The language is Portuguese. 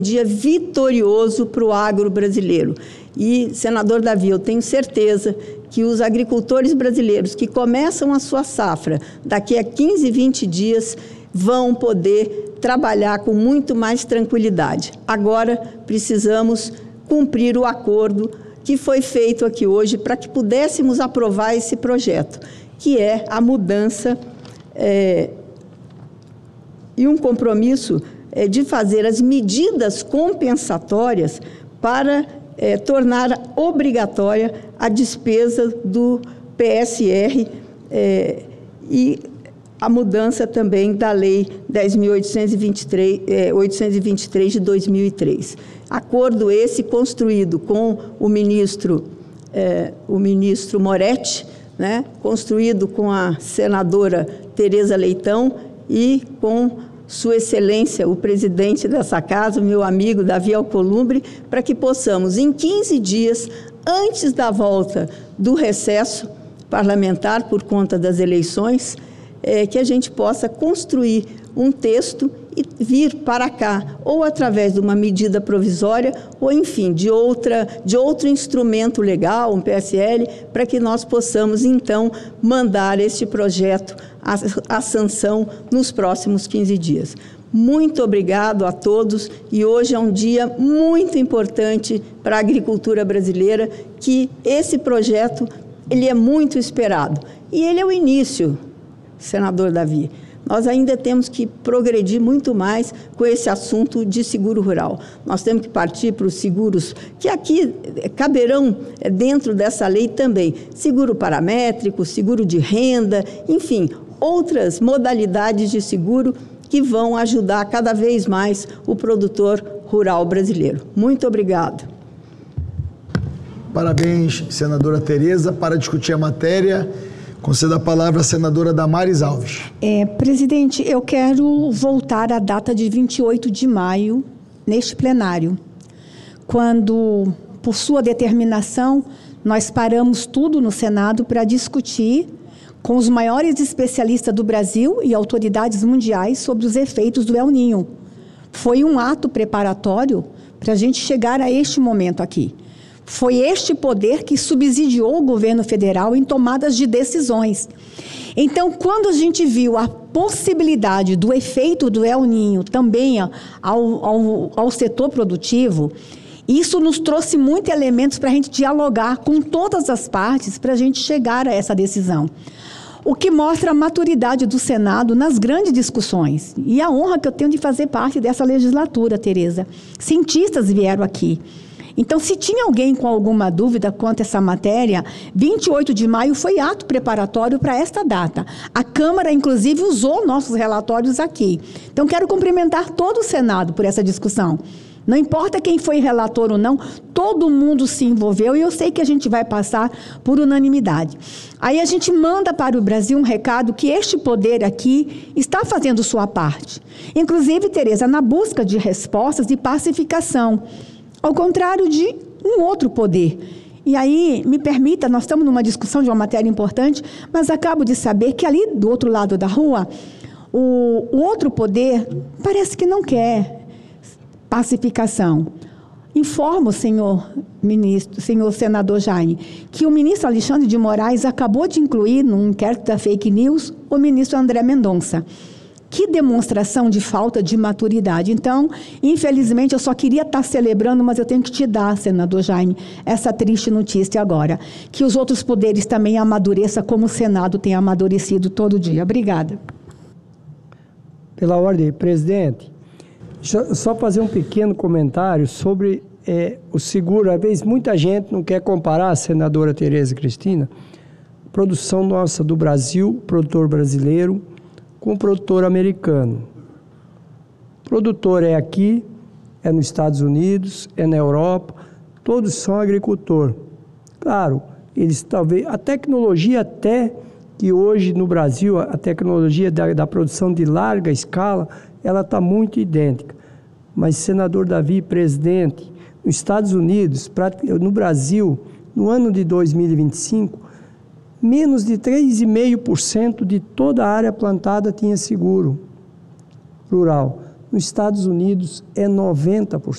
Dia vitorioso para o agro brasileiro. E, senador Davi, eu tenho certeza que os agricultores brasileiros que começam a sua safra daqui a 15, 20 dias vão poder trabalhar com muito mais tranquilidade. Agora, precisamos cumprir o acordo que foi feito aqui hoje para que pudéssemos aprovar esse projeto, que é a mudança e um compromisso de fazer as medidas compensatórias para tornar obrigatória a despesa do PSR e a mudança também da Lei 10.823 de 2003. Acordo esse construído com o ministro Moretti, né, construído com a senadora Tereza Leitão e com Sua Excelência, o presidente dessa casa, meu amigo Davi Alcolumbre, para que possamos, em 15 dias, antes da volta do recesso parlamentar por conta das eleições, que a gente possa construir um texto e vir para cá, ou através de uma medida provisória, ou, enfim, de outro instrumento legal, um PSL, para que nós possamos, então, mandar este projeto à sanção nos próximos 15 dias. Muito obrigado a todos, e hoje é um dia muito importante para a agricultura brasileira, que esse projeto ele é muito esperado. E ele é o início, senador Davi. Nós ainda temos que progredir muito mais com esse assunto de seguro rural. Nós temos que partir para os seguros, que aqui caberão dentro dessa lei também, seguro paramétrico, seguro de renda, enfim, outras modalidades de seguro que vão ajudar cada vez mais o produtor rural brasileiro. Muito obrigado. Parabéns, senadora Tereza. Para discutir a matéria, concedo a palavra à senadora Damares Alves. Presidente, eu quero voltar à data de 28 de maio, neste plenário, quando, por sua determinação, nós paramos tudo no Senado para discutir com os maiores especialistas do Brasil e autoridades mundiais sobre os efeitos do El Niño. Foi um ato preparatório para a gente chegar a este momento aqui. Foi este poder que subsidiou o governo federal em tomadas de decisões. Então, quando a gente viu a possibilidade do efeito do El Niño também ao setor produtivo, isso nos trouxe muitos elementos para a gente dialogar com todas as partes para a gente chegar a essa decisão. O que mostra a maturidade do Senado nas grandes discussões. E a honra que eu tenho de fazer parte dessa legislatura, Tereza. Cientistas vieram aqui. Então, se tinha alguém com alguma dúvida quanto a essa matéria, 28 de maio foi ato preparatório para esta data. A Câmara, inclusive, usou nossos relatórios aqui. Então, quero cumprimentar todo o Senado por essa discussão. Não importa quem foi relator ou não, todo mundo se envolveu e eu sei que a gente vai passar por unanimidade. Aí a gente manda para o Brasil um recado que este poder aqui está fazendo sua parte. Inclusive, Tereza, na busca de respostas e pacificação, ao contrário de um outro poder. E aí, me permita, nós estamos numa discussão de uma matéria importante, mas acabo de saber que ali do outro lado da rua, o outro poder parece que não quer pacificação. Informo, senhor senador Jaime, que o ministro Alexandre de Moraes acabou de incluir no inquérito da fake news o ministro André Mendonça. Que demonstração de falta de maturidade. Então, infelizmente, eu só queria estar celebrando, mas eu tenho que te dar, senador Jaime, essa triste notícia agora. Que os outros poderes também amadureçam como o Senado tem amadurecido todo dia. Obrigada. Pela ordem, presidente, só fazer um pequeno comentário sobre o seguro. Às vezes, muita gente não quer comparar, a senadora Tereza Cristina, produção nossa do Brasil, produtor brasileiro, com o produtor americano. O produtor é aqui, é nos Estados Unidos, é na Europa, todos são agricultor. Claro, eles talvez, a tecnologia até que hoje no Brasil, a tecnologia da produção de larga escala, ela está muito idêntica. Mas, senador Davi, presidente, nos Estados Unidos, no Brasil, no ano de 2025, menos de 3,5% de toda a área plantada tinha seguro rural. Nos Estados Unidos é 90%.